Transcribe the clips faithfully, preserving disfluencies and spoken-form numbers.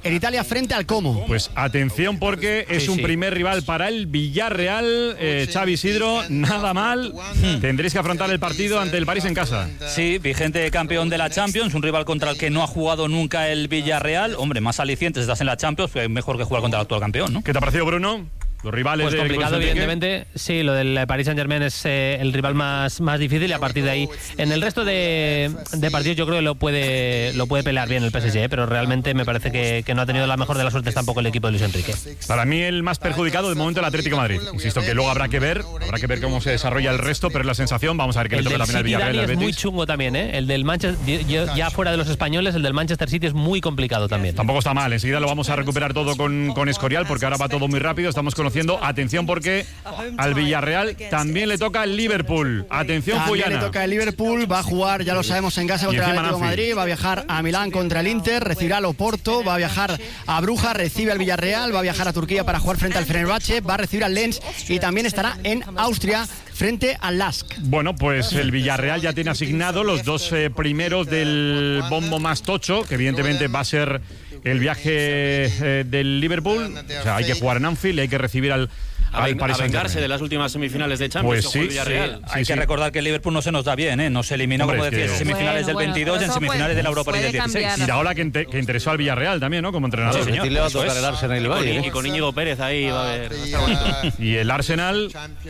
en Italia frente al Como. Pues atención porque es Sí, un sí. primer rival para el Villarreal. eh, Xavi Isidro, nada mal. Hmm. Tendréis que afrontar el partido ante el París en casa. Sí, vigente campeón de la Champions, un rival contra el que no ha jugado nunca el Villarreal. Hombre, más alicientes estás en la Champions, pues mejor que jugar contra el actual campeón, ¿no? ¿Qué te ha parecido, Bruno? Los rivales Pues de complicado, Luis Enrique. evidentemente. Sí, lo del Paris Saint-Germain es eh, el rival más, más difícil y a partir de ahí, en el resto de, de partidos yo creo que lo puede lo puede pelear bien el P S G, pero realmente me parece que, que no ha tenido la mejor de las suertes tampoco el equipo de Luis Enrique. Para mí el más perjudicado de momento el Atlético de Madrid. Insisto que luego habrá que ver, habrá que ver cómo se desarrolla el resto, pero es la sensación, vamos a ver qué le El toca del también al City, Villarreal y Dani, al es muy Betis. chungo también, ¿eh? El del Manchester, yo- ya fuera de los españoles, el del Manchester City es muy complicado también. Tampoco está mal, enseguida lo vamos a recuperar todo con, con Escorial porque ahora va todo muy rápido, estamos conociendo, atención porque al Villarreal también le toca el Liverpool. Atención, También le Fullana. toca el Liverpool, va a jugar, ya lo sabemos, en casa Y contra el encima Atlético de Anfield. Madrid, va a viajar a Milán contra el Inter, recibirá al Oporto, va a viajar a Brujas, recibe al Villarreal, va a viajar a Turquía para jugar frente al Fenerbahce, va a recibir al Lens y también estará en Austria frente al Lask. Bueno, pues el Villarreal ya tiene asignado los dos eh, primeros del bombo más tocho, que evidentemente va a ser el viaje eh, del Liverpool. O sea, hay que jugar en Anfield, hay que recibir al, A, al ven- Paris a vengarse Saint-Germain. de las últimas semifinales de Champions. Pues con el sí, Villarreal. sí. Hay que recordar que el Liverpool no se nos da bien, ¿eh? Nos eliminó, Hombre, como es que- decías, en semifinales Bueno, del bueno, veintidós y en eso semifinales puede- de la Europa League del puede dieciséis. cambiar. Y la ola que, inte- que interesó al Villarreal también, ¿no? Como entrenador. Sí, señor. Y le va a Eso tocar es. el Arsenal y el Y con- Bayern. y con Íñigo Pérez ahí va a haber. va a estar bonito. Y el Arsenal,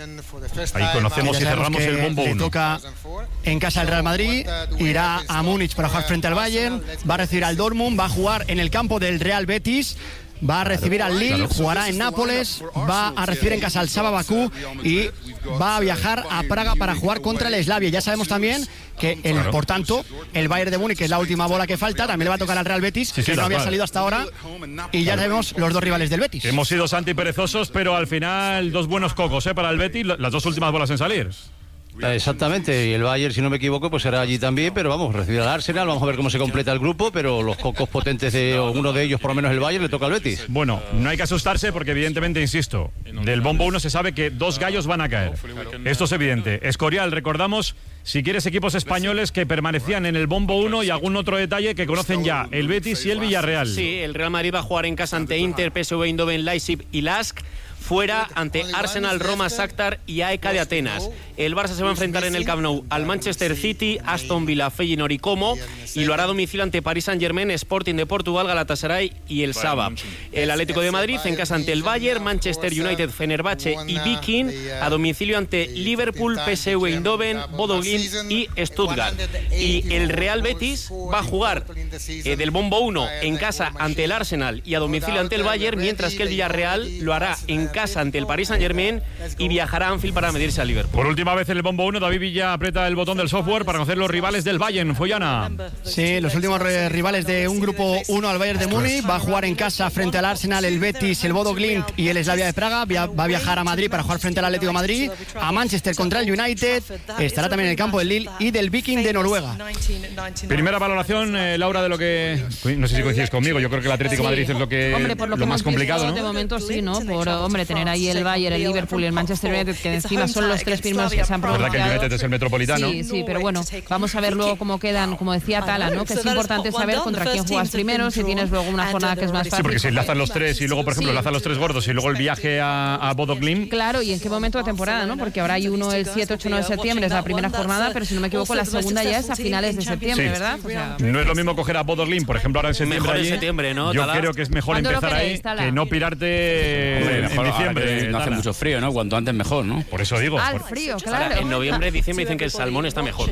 ahí conocemos Ya y sabemos cerramos que el bombo le uno. toca en casa el Real Madrid, irá a Múnich para jugar frente al Bayern, va a recibir al Dortmund, va a jugar en el campo del Real Betis, va a recibir al Lille, claro. jugará en Nápoles, va a recibir en casa al Saba Bakú y va a viajar a Praga para jugar contra el Slavia. Ya sabemos también que, el, por tanto, el Bayern de Múnich, que es la última bola que falta, también le va a tocar al Real Betis, Sí, sí, que no tal había cual. salido hasta ahora, y ya sabemos los dos rivales del Betis. Hemos sido Santi perezosos, pero al final dos buenos cocos, ¿eh? Para el Betis, las dos últimas bolas en salir. Exactamente, y el Bayern, si no me equivoco, pues será allí también, pero vamos, recibir al Arsenal, vamos a ver cómo se completa el grupo, pero los cocos potentes de uno de ellos, por lo menos el Bayern, le toca al Betis. Bueno, no hay que asustarse porque evidentemente, insisto, del bombo uno se sabe que dos gallos van a caer. Esto es evidente. Escorial, recordamos, si quieres, equipos españoles que permanecían en el bombo uno y algún otro detalle que conocen ya, el Betis y el Villarreal. Sí, el Real Madrid va a jugar en casa ante Inter, P S V Eindhoven, Leipzig y Lask. Fuera ante Arsenal, Roma, Shakhtar y A E K de Atenas. El Barça se va a enfrentar en el Camp Nou al Manchester City, Aston Villa, Feyenoord y Como, y lo hará a domicilio ante Paris Saint-Germain, Sporting de Portugal, Galatasaray y el Saba. El Atlético de Madrid en casa ante el Bayern, Manchester United, Fenerbahce y Viking, a domicilio ante Liverpool, P S V Eindhoven, Bodo Glimt y Stuttgart. Y el Real Betis va a jugar eh, del bombo uno en casa ante el Arsenal y a domicilio ante el Bayern, mientras que el Villarreal lo hará en casa ante el Paris Saint-Germain y viajará a Anfield para medirse al Liverpool. Por última vez en el bombo uno, David Villa aprieta el botón del software para conocer los rivales del Bayern. Follana. Sí, los últimos re- rivales de un grupo uno al Bayern de Múnich. Va a jugar en casa frente al Arsenal, el Betis, el Bodo Glimt y el Slavia de Praga. Via- Va a viajar a Madrid para jugar frente al Atlético de Madrid. A Manchester contra el United. Estará también en el campo del Lille y del Viking de Noruega. Primera valoración, eh, Laura, de lo que... No sé si coincides conmigo, yo creo que el Atlético de Madrid es lo que Hombre, por lo, lo que más hemos complicado, visto, ¿no? de momento sí, ¿no? Por, hombre, tener ahí el Bayern, el Liverpool y el Manchester United, que encima son los tres primeros que se han Es verdad que el pronunciado. United es el metropolitano. Sí, sí, pero bueno, vamos a ver luego cómo quedan, como decía Tala, ¿no? Que es importante saber contra quién juegas primero, si tienes luego una jornada que es más fácil. Sí, porque si enlazan los tres y luego, por ejemplo, Sí. enlazan los tres gordos y luego el viaje a, a Bodo Glimt. Claro, y en qué momento de temporada, ¿no? Porque ahora hay uno el siete, ocho, nueve de septiembre, es la primera jornada, pero si no me equivoco, la segunda ya es a finales de septiembre, Sí. ¿verdad? O sea, No es lo mismo coger a Bodo Glimt, por ejemplo, ahora en septiembre. Mejor en allí. septiembre, ¿no, Yo Tala? creo que es mejor ¿Cuándo lo empezar queréis, ahí Tala? que no pirarte Hombre, en mejor ahora diciembre. que no hace Tala. mucho frío, ¿no? Cuanto antes mejor, ¿no? Por eso digo. al por- frío, Ahora, claro. en noviembre, diciembre dicen que el salmón está mejor.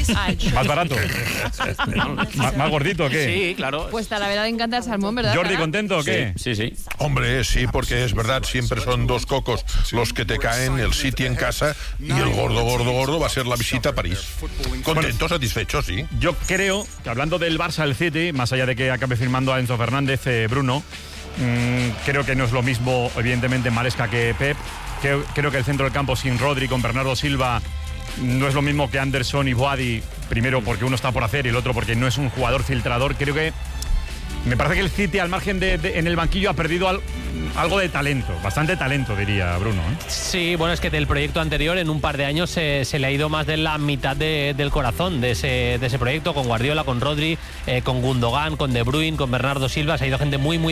Más barato. ¿Más, más gordito o qué? Sí, claro. Pues a la verdad me encanta el salmón, ¿verdad? Jordi, Tala? ¿contento o qué? Sí, sí. Hombre, sí, porque es verdad, siempre son dos cocos los que te caen, el City en casa y el gordo, gordo, gordo va a ser la visita a París. Contento, satisfecho, sí. Yo creo que hablando del Barça, el City, más allá de que acabe firmando a Enzo Fernández, eh, Bruno, mmm, creo que no es lo mismo, evidentemente, Maresca que Pep. Creo, creo que el centro del campo sin Rodri, con Bernardo Silva, no es lo mismo que Anderson y Boadi, primero porque uno está por hacer y el otro porque no es un jugador filtrador. Creo que me parece que el City, al margen de, de en el banquillo, ha perdido al, algo de talento, bastante talento, diría Bruno, ¿eh? Sí, bueno, es que del proyecto anterior en un par de años se, se le ha ido más de la mitad de- del corazón de ese, de ese proyecto, con Guardiola, con Rodri, eh, con Gundogan, con De Bruyne, con Bernardo Silva. Se ha ido gente muy, muy